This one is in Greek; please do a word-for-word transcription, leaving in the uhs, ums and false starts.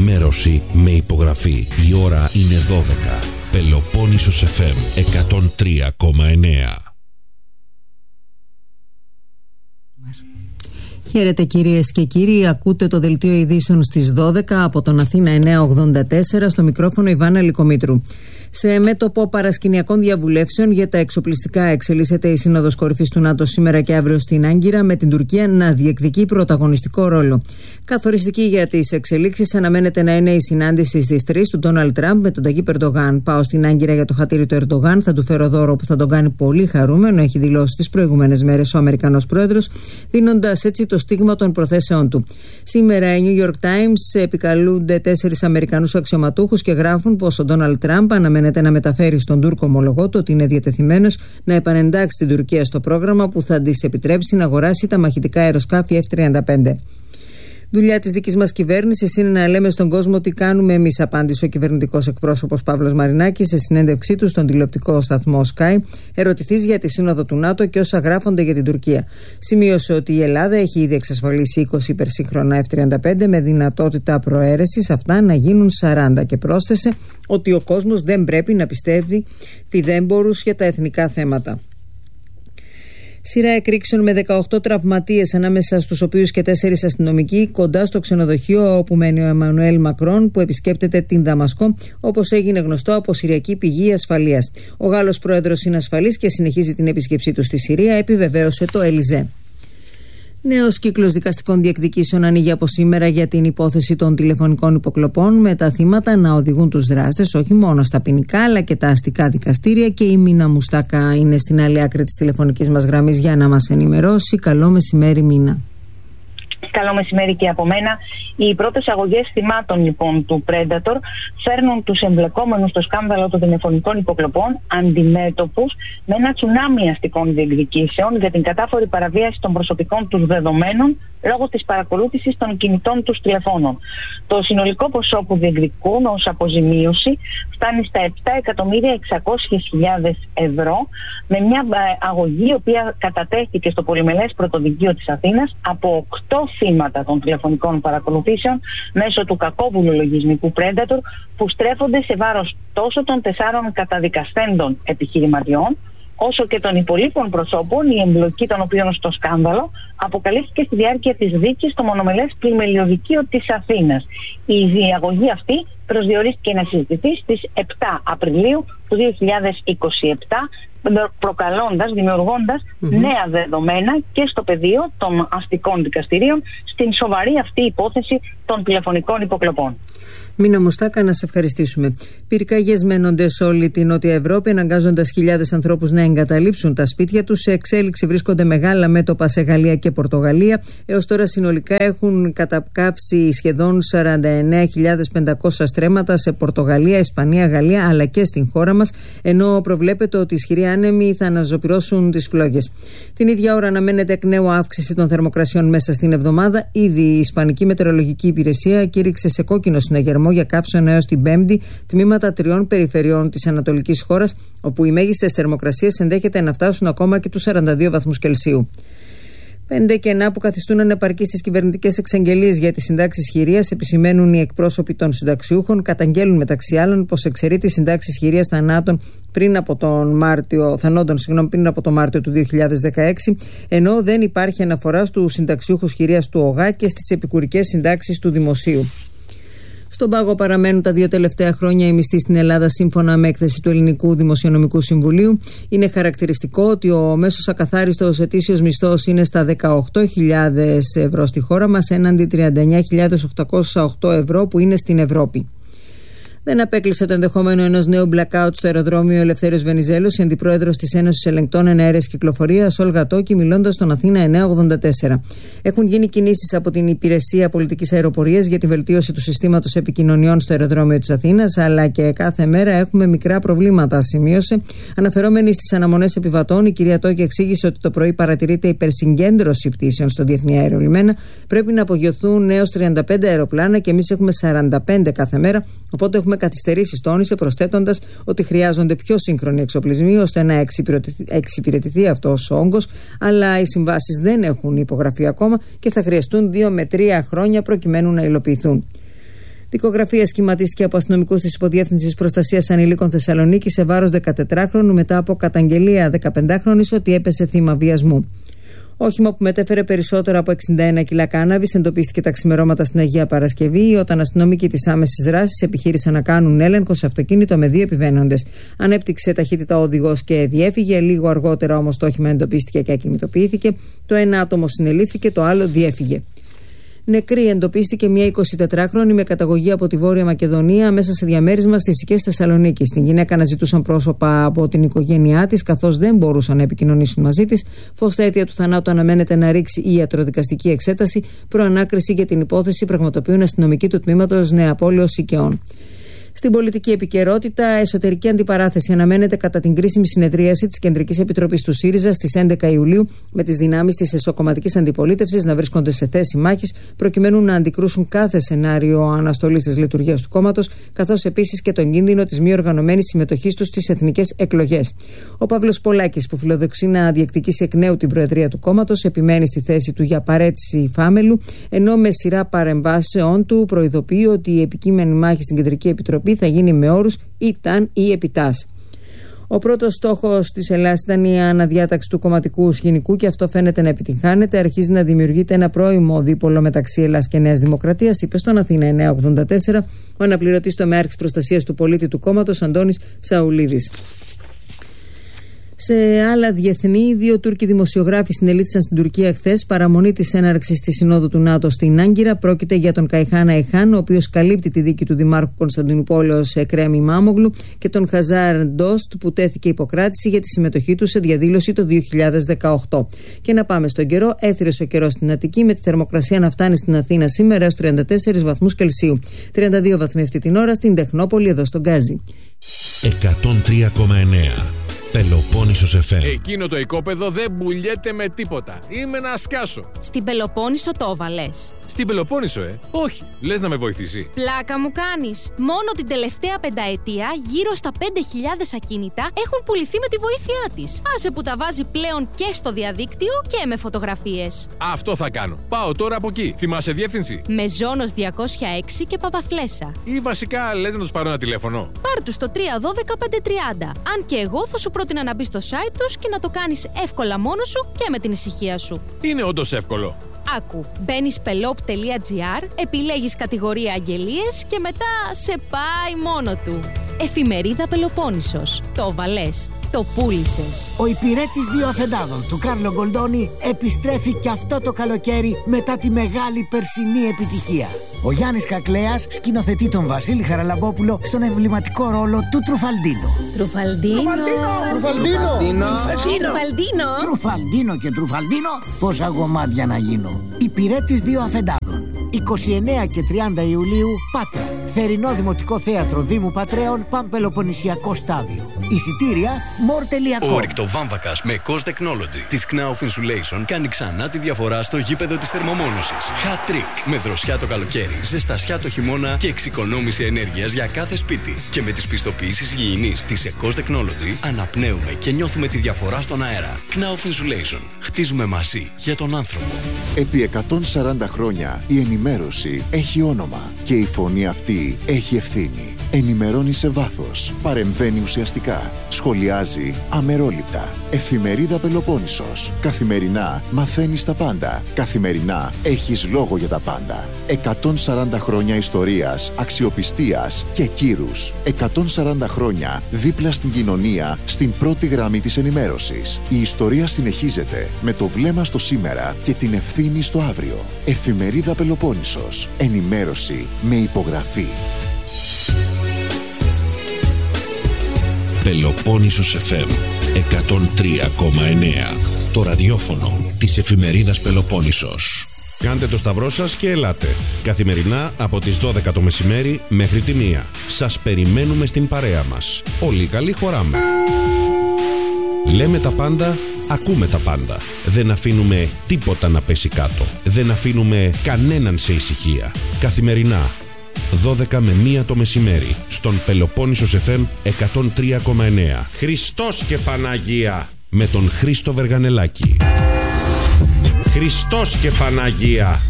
ενημέρωση με υπογραφή. Η ώρα είναι δώδεκα. Πελοπόννησος εφ εμ εκατόν τρία κόμμα εννέα. Χαίρετε κυρίες και κύριοι, ακούτε το δελτίο ειδήσεων στις δώδεκα από τον Αθήνα εννιακόσια ογδόντα τέσσερα, στο μικρόφωνο Ιβάνα Λυκομήτρου. Σε μέτωπο παρασκηνιακών διαβουλεύσεων για τα εξοπλιστικά εξελίσσεται η Σύνοδος Κορυφής του ΝΑΤΟ σήμερα και αύριο στην Άγκυρα, με την Τουρκία να διεκδικεί πρωταγωνιστικό ρόλο. Καθοριστική για τις εξελίξεις αναμένεται να είναι η συνάντηση στις τρεις του Ντόναλντ Τραμπ με τον Ταγίπ Ερντογάν. Πάω στην Άγκυρα για το χατήρι του Ερντογάν, θα του φέρω δώρο που θα τον κάνει πολύ χαρούμενο, έχει δηλώσει τις προηγούμενες μέρες ο Αμερικανός πρόεδρος, δίνοντας έτσι το στίγμα των προθέσεών του. Σήμερα οι New York Times επικαλούνται τέσσερις Αμερικανούς αξιωματούχους και γράφουν πως ο Ντόναλντ Τραμπ αναμένεται να μεταφέρει στον Τούρκο ομολογό του ότι είναι διατεθειμένος να επανεντάξει την Τουρκία στο πρόγραμμα που θα της επιτρέψει να αγοράσει τα μαχητικά αεροσκάφη εφ τριάντα πέντε. Δουλειά της δικής μας κυβέρνησης είναι να λέμε στον κόσμο τι κάνουμε εμείς, απάντησε ο κυβερνητικός εκπρόσωπος Παύλος Μαρινάκης σε συνέντευξή του στον τηλεοπτικό σταθμό Sky, ερωτηθείς για τη Σύνοδο του ΝΑΤΟ και όσα γράφονται για την Τουρκία. Σημείωσε ότι η Ελλάδα έχει ήδη εξασφαλίσει είκοσι υπερσύγχρονα εφ τριάντα πέντε με δυνατότητα προαίρεσης αυτά να γίνουν σαράντα και πρόσθεσε ότι ο κόσμος δεν πρέπει να πιστεύει φιδέμπορους για τα εθνικά θέματα. Σειρά εκρήξεων με δεκαοκτώ τραυματίες, ανάμεσα στους οποίους και τέσσερις αστυνομικοί, κοντά στο ξενοδοχείο όπου μένει ο Εμμανουέλ Μακρόν, που επισκέπτεται την Δαμασκό, όπως έγινε γνωστό από συριακή πηγή ασφαλείας. Ο Γάλλος πρόεδρος είναι ασφαλής και συνεχίζει την επίσκεψή του στη Συρία, επιβεβαίωσε το Ελιζέ. Νέος κύκλος δικαστικών διεκδικήσεων ανοίγει από σήμερα για την υπόθεση των τηλεφωνικών υποκλοπών, με τα θύματα να οδηγούν τους δράστες όχι μόνο στα ποινικά αλλά και τα αστικά δικαστήρια. Και η Μίνα Μουστάκα είναι στην άλλη άκρη της τηλεφωνικής μας γραμμής για να μας ενημερώσει. Καλό μεσημέρι, Μίνα. Καλό μεσημέρι και από μένα. Οι πρώτες αγωγές θυμάτων λοιπόν του Predator φέρνουν τους εμπλεκόμενους στο σκάνδαλο των τηλεφωνικών υποκλοπών αντιμέτωπους με ένα τσουνάμι αστικών διεκδικήσεων για την κατάφορη παραβίαση των προσωπικών τους δεδομένων λόγω της παρακολούθησης των κινητών τους τηλεφώνων. Το συνολικό ποσό που διεκδικούν ως αποζημίωση φτάνει στα επτά εκατομμύρια εξακόσιες χιλιάδες ευρώ, με μια αγωγή η οποία κατατέθηκε στο Πολυμελές Πρωτοδικείο της Αθήνας από οκτώ θύματα των τηλεφωνικών παρακολουθήσεων μέσω του κακόβουλου λογισμικού Predator, που στρέφονται σε βάρος τόσο των τεσσάρων καταδικαστέντων επιχειρηματιών όσο και των υπολείπων προσώπων, η εμπλοκή των οποίων στο σκάνδαλο αποκαλύφθηκε στη διάρκεια της δίκης στο μονομελές πλημελιωδικείο της Αθήνας. Η διαγωγή αυτή προσδιορίστηκε να συζητηθεί στις επτά Απριλίου του δύο χιλιάδες είκοσι επτά, προκαλώντας, δημιουργώντας mm-hmm. νέα δεδομένα και στο πεδίο των αστικών δικαστηρίων στην σοβαρή αυτή υπόθεση των τηλεφωνικών υποκλοπών. Μίνα Μουστάκα, να σε ευχαριστήσουμε. Πυρκαγιές μένονται σε όλη την Νότια Ευρώπη, αναγκάζοντας χιλιάδες ανθρώπους να εγκαταλείψουν τα σπίτια τους. Σε εξέλιξη βρίσκονται μεγάλα μέτωπα σε Γαλλία και Πορτογαλία. Έως τώρα συνολικά έχουν κατακάψει σχεδόν σαράντα εννέα χιλιάδες πεντακόσια στρέμματα σε Πορτογαλία, Ισπανία, Γαλλία αλλά και στην χώρα μας, ενώ προβλέπεται ότι ισχυροί άνεμοι θα αναζωπυρώσουν τις φλόγες. Την ίδια ώρα αναμένεται εκ νέου αύξηση των θερμοκρασιών μέσα στην εβδομάδα. Ήδη η Ισπανική Μετεωρολογική Υπηρεσία κήρυξε σε κόκκινο συναγερμό για καύσωνα έως την Πέμπτη τμήματα τριών περιφερειών της ανατολικής χώρας, όπου οι μέγιστες θερμοκρασίες ενδέχεται να φτάσουν ακόμα και τους σαράντα δύο βαθμούς Κελσίου. Πέντε κενά που καθιστούν ανεπαρκείς τις κυβερνητικές εξαγγελίες για τις συντάξεις χειρίας, επισημαίνουν οι εκπρόσωποι των συνταξιούχων. Καταγγέλουν μεταξύ άλλων πως εξαιρεί τις συντάξεις χειρίας θανάτων πριν από τον Μάρτιο, θανόντων συγγνώμη, πριν από τον Μάρτιο του δύο χιλιάδες δεκαέξι, ενώ δεν υπάρχει αναφορά στους συνταξιούχους χειρίας του ΟΓΑ και στις επικουρικές συντάξεις του Δημοσίου. Στον πάγο παραμένουν τα δύο τελευταία χρόνια οι μισθοί στην Ελλάδα, σύμφωνα με έκθεση του Ελληνικού Δημοσιονομικού Συμβουλίου. Είναι χαρακτηριστικό ότι ο μέσος ακαθάριστος ετήσιος μισθός είναι στα δεκαοκτώ χιλιάδες ευρώ στη χώρα μας, έναντι τριάντα εννέα χιλιάδες οκτακόσια οκτώ ευρώ που είναι στην Ευρώπη. Δεν απέκλεισε το ενδεχόμενο ενός νέου blackout στο αεροδρόμιο Ελευθέριος Βενιζέλος η αντιπρόεδρος της Ένωσης Ελεγκτών Εναέρειας Κυκλοφορίας, Όλγα Τόκη, μιλώντας στον Αθήνα εννιακόσια ογδόντα τέσσερα. Έχουν γίνει κινήσεις από την Υπηρεσία Πολιτικής Αεροπορίας για τη βελτίωση του συστήματος επικοινωνιών στο αεροδρόμιο της Αθήνας, αλλά και κάθε μέρα έχουμε μικρά προβλήματα, σημείωσε. Αναφερόμενη στις αναμονές επιβατών, η κυρία Τόκη εξήγησε ότι το πρωί παρατηρείται υπερσυγκέντρωση πτήσεων στο Διεθνή Αερολιμένα. Πρέπει να απογειωθούν έως τριάντα πέντε αεροπλάνα και εμείς έχουμε σαράντα πέντε κάθε μέρα, οπότε έχουμε καθυστερήσεις, τόνισε, προσθέτοντας ότι χρειάζονται πιο σύγχρονοι εξοπλισμοί ώστε να εξυπηρετηθεί αυτός ο όγκος, αλλά οι συμβάσεις δεν έχουν υπογραφεί ακόμα και θα χρειαστούν δύο με τρία χρόνια προκειμένου να υλοποιηθούν. Δικογραφία σχηματίστηκε από αστυνομικούς της Υποδιεύθυνσης Προστασίας Ανηλίκων Θεσσαλονίκη σε βάρος δεκατετράχρονου μετά από καταγγελία δεκαπεντάχρονης ότι έπεσε θύμα βιασμού. Όχημα που μετέφερε περισσότερα από εξήντα ένα κιλά κάναβης εντοπίστηκε τα ξημερώματα στην Αγία Παρασκευή, όταν αστυνομικοί της άμεσης δράσης επιχείρησαν να κάνουν έλεγχο σε αυτοκίνητο με δύο επιβαίνοντες. Ανέπτυξε ταχύτητα ο οδηγός και διέφυγε. Λίγο αργότερα όμως το όχημα εντοπίστηκε και ακινητοποιήθηκε. Το ένα άτομο συνελήφθηκε, το άλλο διέφυγε. Νεκρή εντοπίστηκε μια εικοσιτετράχρονη με καταγωγή από τη Βόρεια Μακεδονία μέσα σε διαμέρισμα στις Σικές Θεσσαλονίκης. Την γυναίκα αναζητούσαν πρόσωπα από την οικογένειά της, καθώς δεν μπορούσαν να επικοινωνήσουν μαζί της. Φως στα αίτια του θανάτου αναμένεται να ρίξει η ιατροδικαστική εξέταση. Προανάκριση για την υπόθεση πραγματοποιούν αστυνομικοί του τμήματος Νεαπόλεως Σικαιών. Στην πολιτική επικαιρότητα, εσωτερική αντιπαράθεση αναμένεται κατά την κρίσιμη συνεδρίαση της Κεντρικής Επιτροπής του ΣΥΡΙΖΑ στις έντεκα Ιουλίου, με τις δυνάμεις της εσωκομματικής αντιπολίτευσης να βρίσκονται σε θέση μάχης προκειμένου να αντικρούσουν κάθε σενάριο αναστολής της λειτουργίας του κόμματος, καθώς επίσης και τον κίνδυνο της μη οργανωμένης συμμετοχής τους στις εθνικές εκλογές. Ο Παύλος Πολάκης, που φιλοδοξεί να διεκδικήσει εκ νέου την προεδρία του κόμματος, επιμένει στη θέση του για παρέτηση φάμελου, ενώ με σειρά παρεμβάσεών του προειδοποιεί ότι η επικείμενη μάχη στην Κεντρική Επιτροπή θα γίνει με όρους ήταν ή επιτάς. Ο πρώτος στόχος της Ελλάδας ήταν η αναδιάταξη του κομματικού σκηνικού και αυτό φαίνεται να επιτυγχάνεται. Αρχίζει να δημιουργείται ένα πρώιμο δίπολο μεταξύ Ελλάδας και Νέας Δημοκρατίας, είπε στον Αθήνα εννιά ογδόντα τέσσερα ο αναπληρωτής τομέαρχης προστασίας του πολίτη του κόμματος Αντώνης Σαουλίδης. Σε άλλα διεθνή, δύο Τούρκοι δημοσιογράφοι συνελήφθησαν στην Τουρκία χθες, παραμονή της έναρξης της Συνόδου του ΝΑΤΟ στην Άγκυρα. Πρόκειται για τον Καϊχάν Αϊχάν, ο οποίος καλύπτει τη δίκη του Δημάρχου Κωνσταντινούπολεως Εκρέμ Ημάμογλου, και τον Χαζάρ Ντόστ, που τέθηκε υποκράτηση για τη συμμετοχή του σε διαδήλωση το δύο χιλιάδες δεκαοκτώ. Και να πάμε στον καιρό. Έθριος ο καιρός στην Αττική, με τη θερμοκρασία να φτάνει στην Αθήνα σήμερα έως τριάντα τέσσερις βαθμούς Κελσίου. τριάντα δύο βαθμοί αυτή την ώρα στην Τεχνόπολη, εδώ στον Γκάζι. εκατόν τρία κόμμα εννέα Πελοπόννησος εφ εμ. Εκείνο το οικόπεδο δεν πουλιέται με τίποτα. Είμαι να σκάσω. Στην Πελοπόννησο το έβαλες? Στην Πελοπόννησο, ε. Όχι. Λες να με βοηθήσει? Πλάκα μου κάνεις. Μόνο την τελευταία πενταετία γύρω στα πέντε χιλιάδες ακίνητα έχουν πουληθεί με τη βοήθειά της. Άσε που τα βάζει πλέον και στο διαδίκτυο και με φωτογραφίες. Αυτό θα κάνω. Πάω τώρα από εκεί. Θυμάσαι διεύθυνση? Μεζόνος διακόσια έξι και Παπαφλέσσα. Ή βασικά λες να τους πάρω ένα τηλέφωνο? Πάρ' τους στο τρία ένα δύο πέντε τριάντα. Αν και εγώ θα σου πρότεινα να μπεις στο site τους και να το κάνεις εύκολα μόνος σου και με την ησυχία σου. Είναι όντως εύκολο. Άκου, μπαίνεις πελόπ τελεία τζι άρ, επιλέγεις κατηγορία αγγελίες και μετά σε πάει μόνο του. Εφημερίδα Πελοπόννησος. Το βαλές. Το πούλησες. Ο υπηρέτης δύο αφεντάδων του Κάρλο Γκολντόνι επιστρέφει και αυτό το καλοκαίρι μετά τη μεγάλη περσινή επιτυχία. Ο Γιάννης Κακλέας σκηνοθετεί τον Βασίλη Χαραλαμπόπουλο στον εμβληματικό ρόλο του Τρουφαλντίνο. Τρουφαλντίνο. Τρουφαλντίνο. Τρουφαλντίνο. Τρουφαλντίνο και Τρουφαλντίνο. Πόσα γομάτια να γίνω. Υπηρέτης δύο αφεντάδων. είκοσι εννέα και τριάντα Ιουλίου, Πάτρα. Θερινό Δημοτικό Θέατρο Δήμου Πατρέων, Παμπελοποννησιακό Στάδιο. Εισιτήρια μορ τελεία κομ. Ο ρηκτοβάμβακας με Cost Technology της Knauf Insulation κάνει ξανά τη διαφορά στο γήπεδο της θερμομόνωσης. Hat trick. Με δροσιά το καλοκαίρι, ζεστασιά το χειμώνα και εξοικονόμηση ενέργειας για κάθε σπίτι. Και με τις πιστοποιήσεις υγιεινής της Cost Technology αναπνέουμε και νιώθουμε τη διαφορά στον αέρα. Knauf Insulation. Χτίζουμε μαζί για τον άνθρωπο. Επί εκατόν σαράντα χρόνια η ενημέρωση έχει όνομα και η φωνή αυτή έχει ευθύνη. Ενημερώνει σε βάθος, παρεμβαίνει ουσιαστικά, σχολιάζει αμερόληπτα. Εφημερίδα Πελοπόννησος. Καθημερινά μαθαίνεις τα πάντα. Καθημερινά έχεις λόγο για τα πάντα. εκατόν σαράντα χρόνια ιστορίας, αξιοπιστίας και κύρους. εκατόν σαράντα χρόνια δίπλα στην κοινωνία, στην πρώτη γραμμή της ενημέρωσης. Η ιστορία συνεχίζεται με το βλέμμα στο σήμερα και την ευθύνη στο αύριο. Εφημερίδα Πελοπόννησος. Ενημέρωση με υπογραφή. Πελοπόννησος εφ εμ εκατόν τρία κόμμα εννέα. Το ραδιόφωνο της εφημερίδας Πελοπόννησος. Κάντε το σταυρό σας και ελάτε. Καθημερινά από τις δώδεκα το μεσημέρι μέχρι τη μία. Σας περιμένουμε στην παρέα μας. Όλοι καλοί χωράμε. Λέμε τα πάντα, ακούμε τα πάντα. Δεν αφήνουμε τίποτα να πέσει κάτω. Δεν αφήνουμε κανέναν σε ησυχία. Καθημερινά δώδεκα με μία το μεσημέρι στον Πελοπόννησος εφ εμ εκατόν τρία κόμμα εννέα. Χριστός και Παναγία με τον Χρήστο Βεργανελάκη. Χριστός και Παναγία.